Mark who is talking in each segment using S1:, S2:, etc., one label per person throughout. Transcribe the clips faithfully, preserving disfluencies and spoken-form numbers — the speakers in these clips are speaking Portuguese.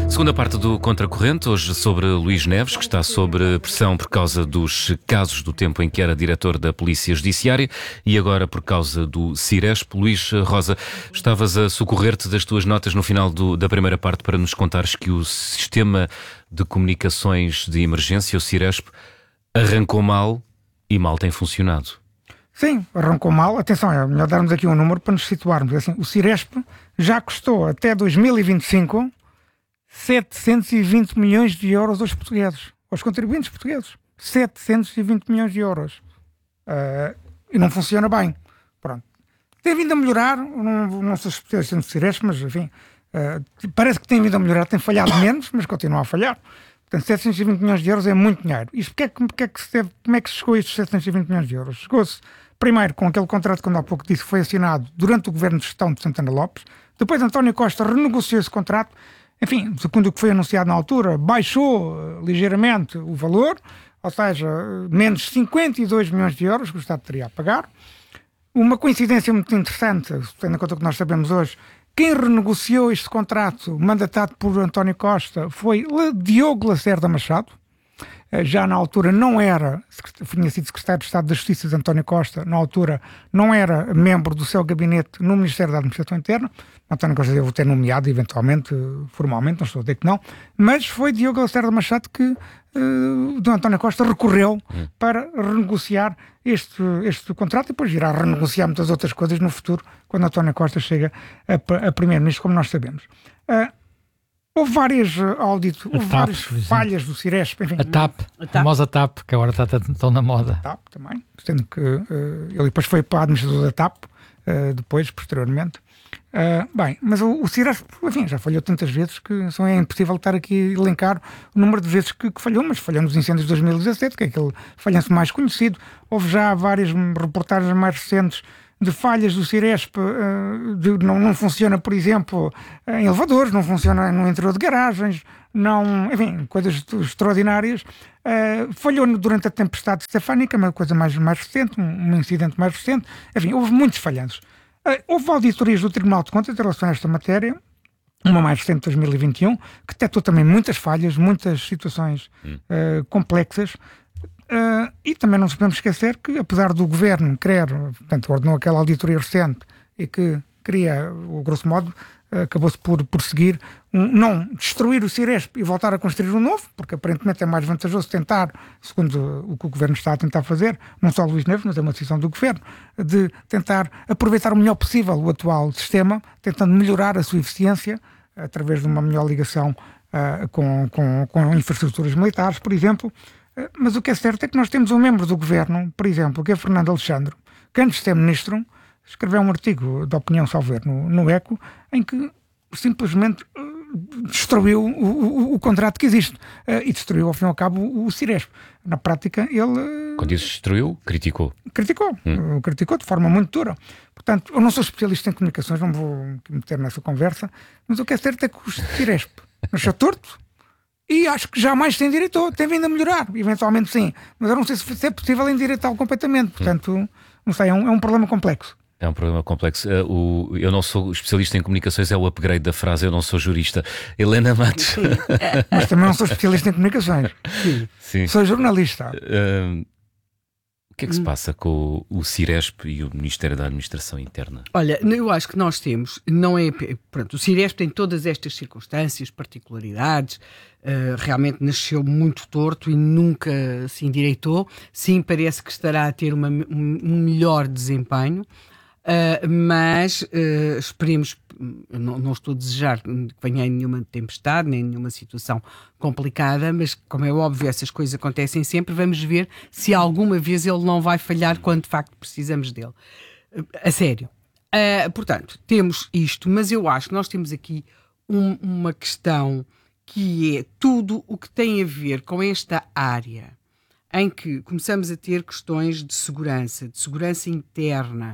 S1: Segunda parte do Contracorrente, hoje sobre Luís Neves, que está sob pressão por causa dos casos do tempo em que era diretor da Polícia Judiciária e agora por causa do Ciresp. Luís Rosa, estavas a socorrer-te das tuas notas no final do, da primeira parte para nos contares que o sistema de comunicações de emergência, o Ciresp, arrancou mal e mal tem funcionado.
S2: Sim, arrancou mal. Atenção, é melhor darmos aqui um número para nos situarmos. Assim, o Ciresp já custou até dois mil e vinte e cinco setecentos e vinte milhões de euros aos portugueses, aos contribuintes portugueses. setecentos e vinte milhões de euros. Uh, e não funciona bem. Pronto. Tem vindo a melhorar, não, não sou especialista no Ciresp, mas enfim, uh, parece que tem vindo a melhorar, tem falhado menos, mas continua a falhar. Portanto, setecentos e vinte milhões de euros é muito dinheiro. Isto porque é que, porque é que se teve, como é que se chegou a estes setecentos e vinte milhões de euros? Chegou-se primeiro com aquele contrato que há pouco disse que foi assinado durante o governo de gestão de Santana Lopes. Depois António Costa renegociou esse contrato. Enfim, segundo o que foi anunciado na altura, baixou uh, ligeiramente o valor, ou seja, menos cinquenta e dois milhões de euros que o Estado teria a pagar. Uma coincidência muito interessante, tendo em conta o que nós sabemos hoje, quem renegociou este contrato, mandatado por António Costa, foi Diogo Lacerda Machado. Já na altura não era, tinha sido secretário de Estado da Justiça de António Costa, na altura não era membro do seu gabinete no Ministério da Administração Interna. António Costa deve ter nomeado, eventualmente, formalmente, não estou a dizer que não, mas foi Diogo Lacerda Machado que uh, do António Costa recorreu hum. para renegociar este, este contrato e depois irá renegociar muitas outras coisas no futuro, quando António Costa chega a, a primeiro-ministro, como nós sabemos. Uh, Houve várias, audito, houve TAP, várias falhas do Ciresp. Enfim,
S3: a TAP, a famosa TAP, que agora está tão na moda.
S2: A TAP também, sendo que uh, ele depois foi para a administrador da TAP, uh, depois, posteriormente. Uh, bem, mas o, o Ciresp, enfim, já falhou tantas vezes que só é impossível estar aqui a elencar o número de vezes que, que falhou, mas falhou nos incêndios de dois mil e dezassete, que é aquele falhanço mais conhecido. Houve já várias reportagens mais recentes de falhas do Ciresp, de, não, não funciona, por exemplo, em elevadores, não funciona no interior de garagens, não, enfim, coisas extraordinárias. Uh, falhou durante a tempestade cefânica, uma coisa mais, mais recente, um, um incidente mais recente. Enfim, houve muitos falhanços. Uh, houve auditorias do Tribunal de Contas em relação a esta matéria, uma mais recente de dois mil e vinte e um, que detectou também muitas falhas, muitas situações uh, complexas. Uh, e também não nos podemos esquecer que, apesar do governo querer, portanto, ordenou aquela auditoria recente e que queria, o grosso modo, uh, acabou-se por, por seguir, um, não destruir o Ciresp e voltar a construir um novo, porque aparentemente é mais vantajoso tentar, segundo o que o governo está a tentar fazer, não só Luís Neves, mas é uma decisão do governo, de tentar aproveitar o melhor possível o atual sistema, tentando melhorar a sua eficiência através de uma melhor ligação uh, com, com, com infraestruturas militares, por exemplo. Mas o que é certo é que nós temos um membro do governo, por exemplo, que é Fernando Alexandre, que antes de ser ministro, escreveu um artigo de opinião, salvo ver, no, no ECO, em que simplesmente uh, destruiu o, o, o contrato que existe uh, e destruiu, ao fim e ao cabo, o, o Ciresp. Na prática, ele... Uh,
S1: Quando disse destruiu, criticou.
S2: Criticou, hum. uh, criticou de forma muito dura. Portanto, eu não sou especialista em comunicações, não vou meter nessa conversa, mas o que é certo é que o Ciresp nasceu torto, e acho que jamais se endireitou, tem vindo a melhorar, eventualmente sim, mas eu não sei se é possível endireitá-lo completamente, portanto, não sei, é um, é um problema complexo.
S1: É um problema complexo. Uh, o, eu não sou especialista em comunicações, é o upgrade da frase, eu não sou jurista. Helena Matos.
S2: Mas também não sou especialista em comunicações. Sim. Sim. Sou jornalista.
S1: Uh, o que é que se passa com o, o Ciresp e o Ministério da Administração Interna?
S4: Olha, eu acho que nós temos, não é, pronto, o Ciresp tem todas estas circunstâncias, particularidades, uh, realmente nasceu muito torto e nunca se endireitou. Sim, parece que estará a ter uma, um, um melhor desempenho. Uh, mas uh, esperemos, não, não estou a desejar que venha nenhuma tempestade, nem nenhuma situação complicada, mas como é óbvio, essas coisas acontecem sempre, vamos ver se alguma vez ele não vai falhar quando de facto precisamos dele. Uh, a sério. Uh, portanto, temos isto, mas eu acho que nós temos aqui um, uma questão que é tudo o que tem a ver com esta área em que começamos a ter questões de segurança, de segurança interna.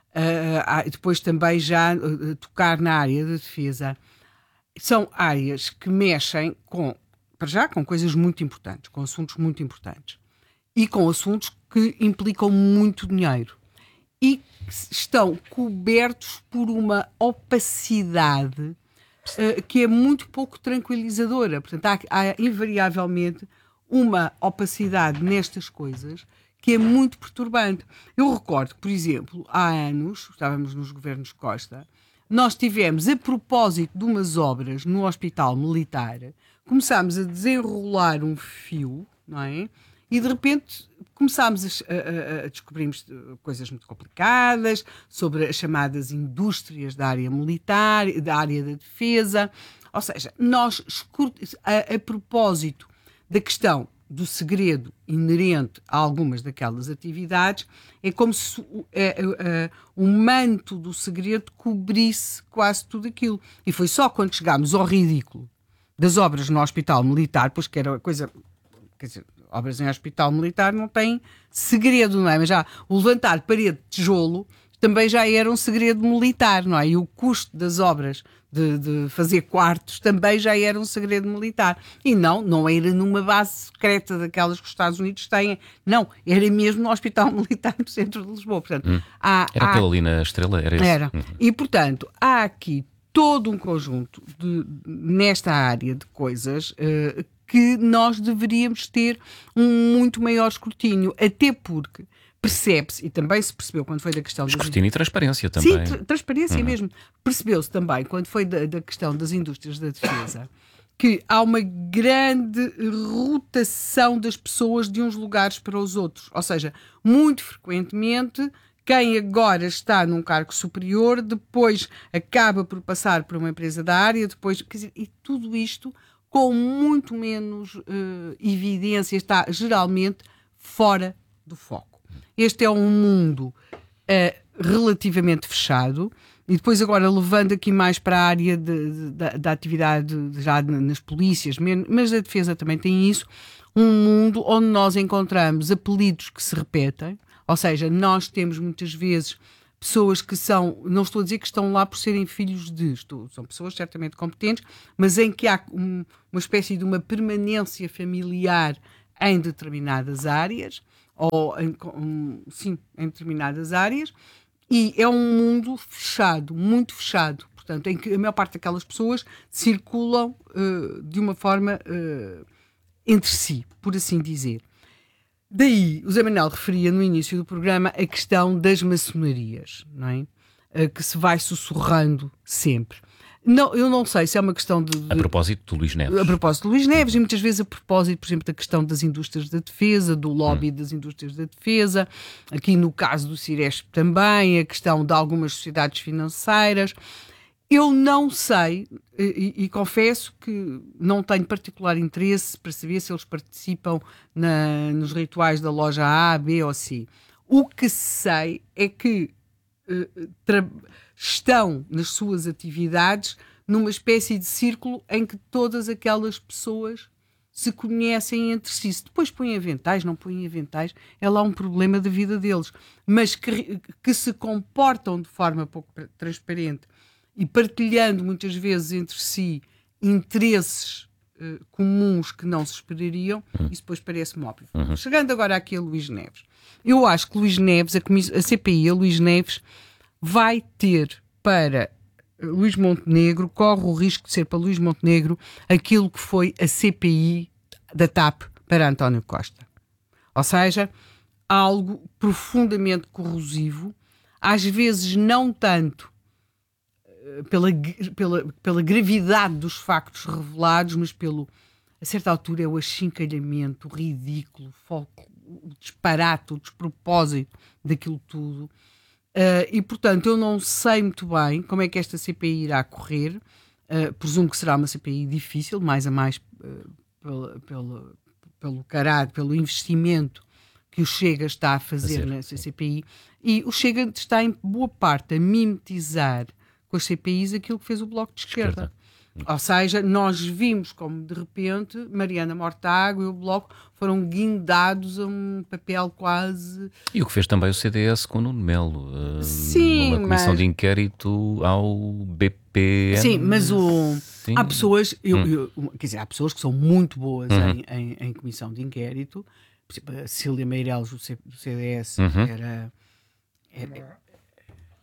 S4: Uh, depois também já uh, tocar na área da defesa, são áreas que mexem com, para já, com coisas muito importantes, com assuntos muito importantes e com assuntos que implicam muito dinheiro e estão cobertos por uma opacidade uh, que é muito pouco tranquilizadora. Portanto, há, há invariavelmente uma opacidade nestas coisas que é muito perturbante. Eu recordo que, por exemplo, há anos, estávamos nos governos Costa, nós tivemos, a propósito de umas obras no Hospital Militar, começámos a desenrolar um fio, não é? E de repente começámos a, a, a descobrirmos coisas muito complicadas sobre as chamadas indústrias da área militar, da área da defesa. Ou seja, nós, a, a propósito da questão do segredo inerente a algumas daquelas atividades, é como se o, é, é, o manto do segredo cobrisse quase tudo aquilo. E foi só quando chegámos ao ridículo das obras no Hospital Militar, pois que era coisa... Quer dizer, obras em Hospital Militar não têm segredo, não é? Mas já o levantar parede de tijolo também já era um segredo militar, não é? E o custo das obras de, de fazer quartos também já era um segredo militar. E não, não era numa base secreta daquelas que os Estados Unidos têm. Não, era mesmo no Hospital Militar no centro de Lisboa. Portanto,
S1: hum.
S4: há,
S1: era
S4: há...
S1: aquele ali na Estrela? Era esse?
S4: Era.
S1: Hum.
S4: E, portanto, há aqui todo um conjunto de, nesta área de coisas uh, que nós deveríamos ter um muito maior escrutínio, até porque percebe-se, e também se percebeu quando foi da questão...
S1: Escrutínio das... e transparência
S4: Sim,
S1: também.
S4: tra transparência uhum. mesmo. Percebeu-se também, quando foi da, da questão das indústrias da defesa, que há uma grande rotação das pessoas de uns lugares para os outros. Ou seja, muito frequentemente, quem agora está num cargo superior, depois acaba por passar para uma empresa da área, depois... Quer dizer, e tudo isto com muito menos uh, evidência, está geralmente fora do foco. Este é um mundo uh, relativamente fechado, e depois agora levando aqui mais para a área de, de, da, da atividade de, já nas polícias, mas a defesa também tem isso, um mundo onde nós encontramos apelidos que se repetem, ou seja, nós temos muitas vezes pessoas que são, não estou a dizer que estão lá por serem filhos de, estou, são pessoas certamente competentes, mas em que há um, uma espécie de uma permanência familiar em determinadas áreas, ou em, um, sim, em determinadas áreas, e é um mundo fechado, muito fechado, portanto, em que a maior parte daquelas pessoas circulam uh, de uma forma uh, entre si, por assim dizer. Daí, o Zé Manuel referia no início do programa a questão das maçonarias, não é? Uh, que se vai sussurrando sempre. Não, eu não sei se é uma questão de, de...
S1: A propósito do Luís Neves.
S4: A propósito do Luís Neves, e muitas vezes a propósito, por exemplo, da questão das indústrias da defesa, do lobby hum. das indústrias da defesa, aqui no caso do Ciresp também, a questão de algumas sociedades financeiras. Eu não sei, e, e confesso que não tenho particular interesse para saber se eles participam na, nos rituais da loja A, B ou C. O que sei é que uh, tra- estão nas suas atividades numa espécie de círculo em que todas aquelas pessoas se conhecem entre si. Se depois põem aventais, não põem aventais, é lá um problema da vida deles. Mas que, que se comportam de forma pouco transparente e partilhando muitas vezes entre si interesses uh, comuns que não se esperariam, uhum. isso depois parece-me óbvio. Uhum. Chegando agora aqui a Luís Neves. Eu acho que Luís Neves, a, a C P I, a Luís Neves, vai ter para Luís Montenegro, corre o risco de ser para Luís Montenegro aquilo que foi a C P I da T A P para António Costa. Ou seja, algo profundamente corrosivo, às vezes não tanto Pela, pela, pela gravidade dos factos revelados, mas pelo, a certa altura é o achincalhamento, o ridículo, o disparate, o despropósito daquilo tudo. Uh, e, portanto, eu não sei muito bem como é que esta C P I irá correr. Uh, presumo que será uma C P I difícil, mais a mais uh, pelo, pelo, pelo caráter, pelo investimento que o Chega está a fazer, fazer nessa C P I. E o Chega está, em boa parte, a mimetizar com as C P Is aquilo que fez o Bloco de Esquerda. Esquerda. Ou seja, nós vimos como de repente Mariana Mortágua e o Bloco foram guindados a um papel quase...
S1: E o que fez também o C D S com o Nuno Melo. Uh,
S4: Sim,
S1: numa comissão
S4: mas...
S1: de inquérito ao B P N.
S4: Sim, mas o...
S1: Sim.
S4: há pessoas, eu,
S1: hum.
S4: eu, quer dizer, há pessoas que são muito boas
S1: uhum.
S4: em, em, em comissão de inquérito. Por exemplo, a Cília Meireles do, C, do C D S
S1: uhum.
S4: era... era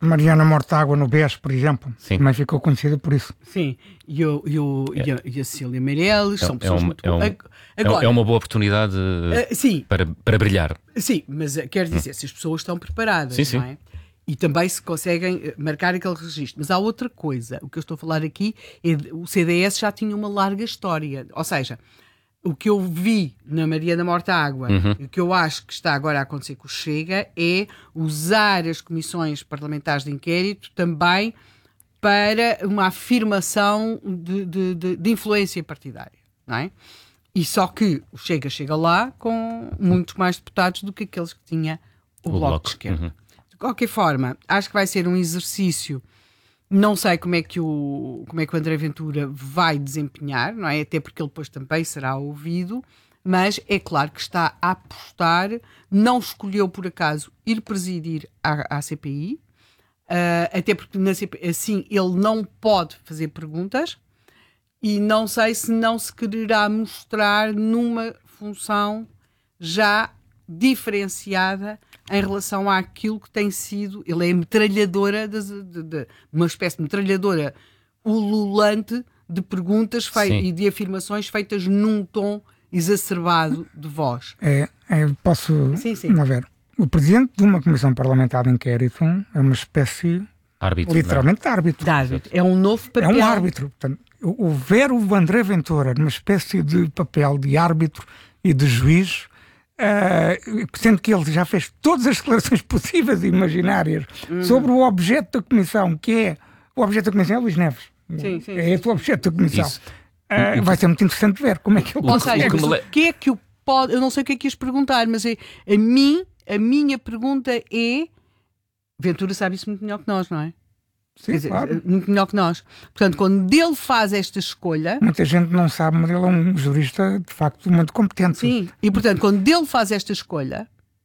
S2: Mariana Mortágua no B E S, por exemplo,
S1: Sim.
S2: também ficou conhecida por isso.
S4: Sim, e, o, e, o,
S1: É.
S4: e, a, e a Cecília Meirelles
S1: É-
S4: são
S1: é
S4: pessoas
S1: um-
S4: muito
S1: é um-
S4: boas. Agora,
S1: É uma boa oportunidade
S4: uh, sim,
S1: para, para brilhar.
S4: sim, mas uh, quer dizer, se as pessoas estão preparadas,
S1: Sim, sim.
S4: não é? E também se conseguem uh, marcar aquele registro. Mas há outra coisa, o que eu estou a falar aqui é de, o C D S já tinha uma larga história, ou seja, o que eu vi na Mariana Mortágua
S1: Uhum.
S4: e o que eu acho que está agora a acontecer com o Chega é usar as comissões parlamentares de inquérito também para uma afirmação de, de, de, de influência partidária, não é? E só que o Chega chega lá com muito mais deputados do que aqueles que tinha o,
S1: O
S4: Bloco,
S1: Bloco,
S4: de Esquerda.
S1: uhum.
S4: De qualquer forma, acho que vai ser um exercício. Não sei como é que o, como é que o André Ventura vai desempenhar, não é? Até porque ele depois também será ouvido, mas é claro que está a apostar, não escolheu por acaso ir presidir à, à C P I, uh, até porque na C P I, assim ele não pode fazer perguntas e não sei se não se quererá mostrar numa função já diferenciada em relação àquilo que tem sido. Ele é metralhadora, de, de, de, uma espécie de metralhadora ululante de perguntas fei- e de afirmações feitas num tom exacerbado de voz.
S2: É, é, posso
S4: Sim, sim.
S2: Vamos ver. O presidente de uma comissão parlamentar de inquérito é uma espécie,
S1: Árbitro.
S2: literalmente, de árbitro.
S4: De árbitro. É um novo
S2: É
S4: papel.
S2: um árbitro. Portanto, o o ver o André Ventura numa espécie de papel de árbitro e de juiz, uh, sendo que ele já fez todas as declarações possíveis e imaginárias
S4: Hum.
S2: sobre o objeto da comissão, que é o objeto da comissão é Luís Neves.
S4: Sim, sim,
S2: é
S4: sim,
S2: esse o objeto da comissão.
S1: Isso.
S2: Uh, vai ser muito interessante ver como é que ele
S4: Ou
S1: O-
S4: seja,
S1: o que me
S4: mas
S1: le-
S4: o que é que o pode. Eu não sei o que é que ias perguntar, mas é, a, mim, a minha pergunta é. Ventura sabe isso muito melhor que nós, não é?
S2: Sim,
S4: Quer dizer,
S2: claro.
S4: muito melhor que nós. Portanto, quando ele faz esta escolha.
S2: Muita gente não sabe, mas ele é um jurista de facto muito competente.
S4: Sim, e portanto, quando ele faz esta escolha,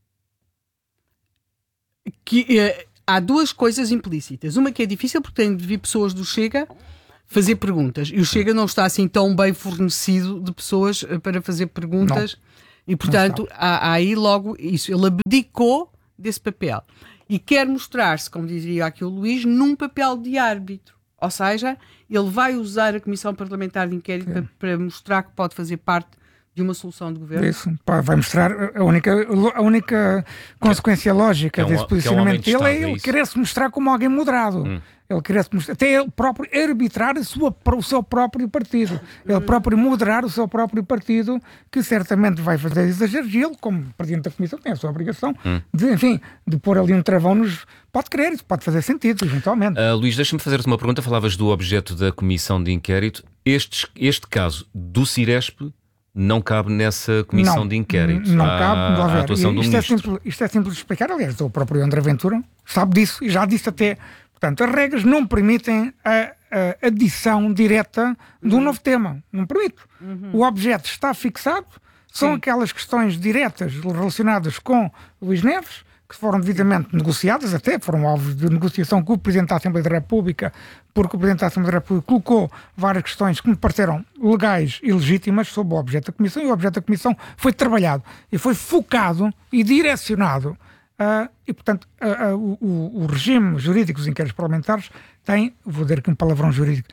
S4: que, eh, há duas coisas implícitas. Uma que é difícil, porque tem de vir pessoas do Chega fazer perguntas. E o Chega não está assim tão bem fornecido de pessoas eh, para fazer perguntas. E portanto, há, há aí logo isso. Ele abdicou desse papel. E quer mostrar-se, como dizia aqui o Luís, num papel de árbitro. Ou seja, ele vai usar a Comissão Parlamentar de Inquérito para, para mostrar que pode fazer parte de uma solução de governo.
S2: Isso, pá, vai mostrar a única, a única consequência lógica
S1: que é um-
S2: desse
S1: que é um homem
S2: posicionamento
S1: de
S2: dele é
S1: Estado, é
S2: ele
S1: isso?
S2: querer se mostrar como alguém moderado.
S1: Hum.
S2: Ele querer se mostrar, até ele próprio arbitrar a sua, o seu próprio partido. Ele próprio moderar o seu próprio partido, que certamente vai fazer exageros. E ele, como presidente da Comissão, tem a sua obrigação
S1: Hum.
S2: de, enfim, de pôr ali um travão nos. Pode querer, isso pode fazer sentido, eventualmente.
S1: Uh, Luís, deixa-me fazer-te uma pergunta. Falavas do objeto da comissão de inquérito. Este, este caso do Ciresp não cabe nessa comissão
S2: Não,
S1: de inquérito.
S2: Não
S1: à,
S2: cabe,
S1: à
S2: ver.
S1: atuação do
S2: isto, é
S1: ministro.
S2: simples, isto é simples de explicar. Aliás, o próprio André Ventura sabe disso e já disse até. Portanto, as regras não permitem a, a adição direta de um novo tema. Não permite. O objeto está fixado, são
S4: Sim.
S2: aquelas questões diretas relacionadas com Luís Neves, que foram devidamente negociadas, até foram alvos de negociação com o Presidente da Assembleia da República, porque o Presidente da Assembleia da República colocou várias questões que me pareceram legais e legítimas sobre o objeto da Comissão, e o objeto da Comissão foi trabalhado e foi focado e direcionado. Uh, e, portanto, uh, uh, o, o regime jurídico dos inquéritos parlamentares tem, vou dizer aqui um palavrão jurídico,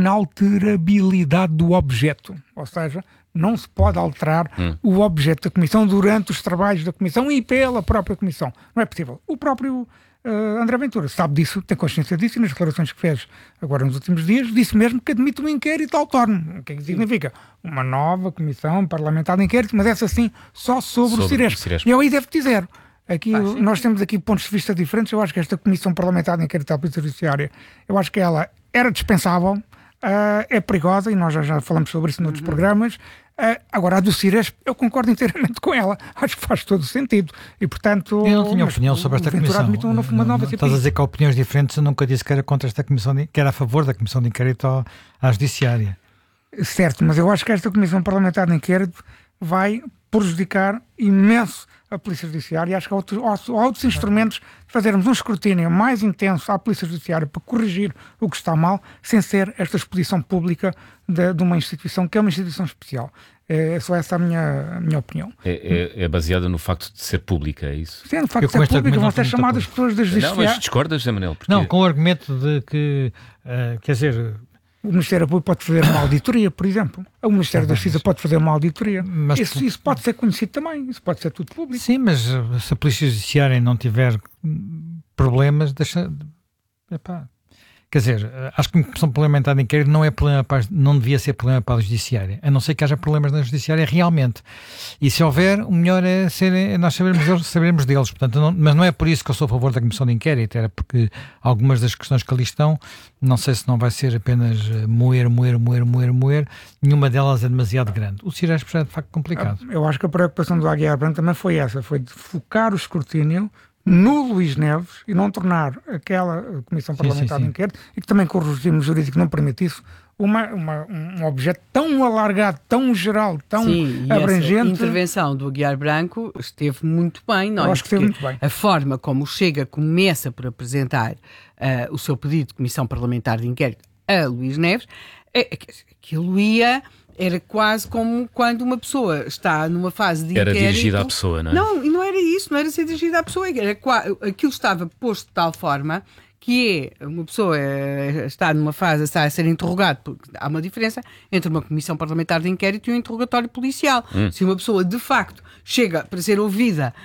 S2: inalterabilidade do objeto. Ou seja, não se pode alterar hum. o objeto da Comissão durante os trabalhos da Comissão e pela própria Comissão. Não é possível. O próprio uh, André Ventura sabe disso, tem consciência disso, e nas declarações que fez agora nos últimos dias, disse mesmo que admite um inquérito autónomo. O que é que significa? Uma nova Comissão Parlamentar de Inquérito, mas essa sim só sobre, sobre o Ciresp. O Ciresp. E eu aí devo dizer... Aqui, ah, nós temos aqui pontos de vista diferentes. Eu acho que esta Comissão Parlamentar de Inquérito à Polícia Judiciária, eu acho que ela era dispensável, uh, é perigosa, e nós já, já falamos sobre isso noutros uhum. programas. Uh, agora, a do Ciresp, eu concordo inteiramente com ela. Acho que faz todo o sentido. E, portanto...
S3: Eu não tinha opinião sobre esta Comissão.
S2: Uma, uma
S3: não,
S2: nova
S3: não, estás a dizer que há opiniões diferentes. Eu nunca disse que era contra esta Comissão, de, que era a favor da Comissão de Inquérito à, à Judiciária.
S2: Certo, mas eu acho que esta Comissão Parlamentar de Inquérito vai prejudicar imenso a Polícia Judiciária, e acho que há outros, há outros instrumentos de fazermos um escrutínio mais intenso à Polícia Judiciária para corrigir o que está mal, sem ser esta exposição pública de, de uma instituição que é uma instituição especial. É só essa a minha, a minha opinião.
S1: É, é, é baseada no facto de ser pública, é isso?
S2: Sim, no facto de ser pública, vão ser chamadas pessoas da Justiça.
S1: Não, mas discordas, José Manuel? Porque...
S3: Não, com o argumento de que, uh, quer dizer...
S2: O Ministério Público pode fazer uma auditoria, por exemplo. O Ministério da Justiça pode fazer uma auditoria. Mas, isso, isso pode ser conhecido também. Isso pode ser tudo público.
S3: Sim, mas se a Polícia Judiciária não tiver problemas, deixa... Epá. Quer dizer, acho que a Comissão Parlamentar de Inquérito não, é problema para, não devia ser problema para a Judiciária, a não ser que haja problemas na Judiciária realmente. E se houver, o melhor é, ser, é nós sabermos, sabermos deles. Portanto, não, mas não é por isso que eu sou a favor da Comissão de Inquérito, era porque algumas das questões que ali estão, não sei se não vai ser apenas moer, moer, moer, moer, moer, nenhuma delas é demasiado grande. O Ciresp já é de facto complicado.
S2: Eu acho que a preocupação do Aguiar Branco também foi essa, foi de focar o escrutínio no Luís Neves e não tornar aquela Comissão Parlamentar sim, sim, sim. de Inquérito, e que também com o regime jurídico não permite isso, uma, uma, um objeto tão alargado, tão geral, tão
S4: sim,
S2: abrangente.
S4: A intervenção do Aguiar Branco esteve muito bem, não é?
S2: Eu acho que esteve muito bem.
S4: A forma como o Chega começa por apresentar uh, o seu pedido de Comissão Parlamentar de Inquérito a Luís Neves, é, é, aquilo ia... Era quase como quando uma pessoa está numa fase de
S1: era
S4: inquérito...
S1: Era dirigida à pessoa, não é?
S4: Não, e não era isso, não era ser dirigida à pessoa. Era, aquilo estava posto de tal forma que é, uma pessoa está numa fase, está a ser interrogado, porque há uma diferença entre uma comissão parlamentar de inquérito e um interrogatório policial. Hum. Se uma pessoa, de facto, chega para ser ouvida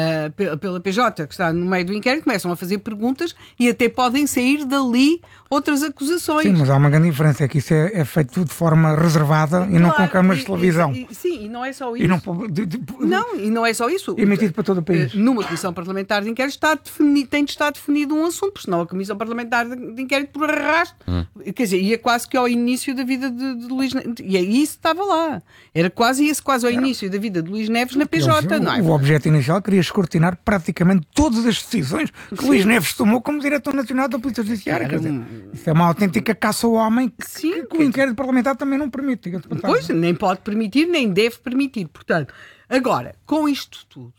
S4: uh, pela P J, que está no meio do inquérito, começam a fazer perguntas e até podem sair dali outras acusações.
S2: Sim, mas há uma grande diferença, é que isso é, é feito de forma reservada e claro, não com câmaras de televisão.
S4: E, e, sim, e não é só isso.
S2: E não, de, de,
S4: não, e não é só isso.
S2: Emitido para todo o país.
S4: Numa comissão parlamentar de inquérito está definido, tem de estar definido um assunto, porque senão a comissão parlamentar de inquérito por arrasto, hum. quer dizer, ia quase que ao início da vida de, de Luís Neves, e isso estava lá. Era quase isso, quase ao início da vida de Luís Neves na P J,
S2: Eles,
S4: não é?
S2: O objeto inicial queria escrutinar praticamente todas as decisões que Sim. Luís Neves tomou como diretor nacional da Polícia Judiciária. Quer dizer, isso é uma autêntica caça ao homem que,
S4: Sim,
S2: que o inquérito parlamentar também não permite.
S4: Pois, nem pode permitir, nem deve permitir. Portanto, agora, com isto tudo,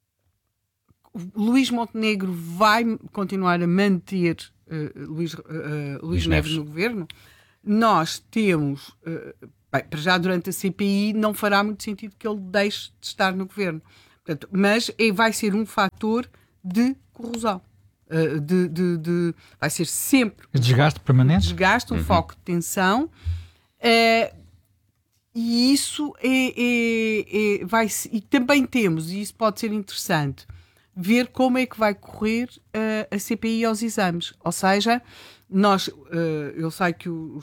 S4: Luís Montenegro vai continuar a manter uh, Luís, uh, uh, Luís Neves, Neves no governo? Nós temos, uh, bem, para já durante a C P I não fará muito sentido que ele deixe de estar no governo. Portanto, mas é, vai ser um fator de corrosão. Uh, de, de, de, vai ser sempre
S3: um desgaste
S4: foco,
S3: permanente,
S4: um desgaste, um uhum. foco de tensão. Uh, e isso é, é, é, vai, e também temos, e isso pode ser interessante, ver como é que vai correr uh, a C P I aos exames. Ou seja, nós, uh, eu sei que o